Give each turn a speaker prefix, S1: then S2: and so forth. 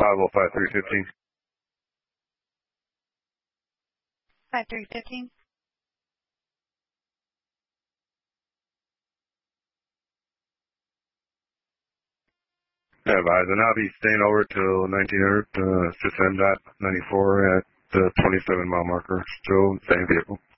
S1: 505-315.
S2: 5315.
S1: Advise, and I'll be staying over till 1900, just end at 94 at the 27 mile marker. Still same vehicle.